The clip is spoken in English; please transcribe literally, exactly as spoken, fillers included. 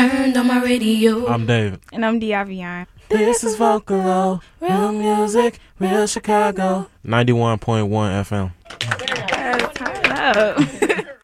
turned on my radio. I'm David. And I'm Diavion. This is Vocalo, real music, real Chicago. ninety-one point one F M. Uh, turn up.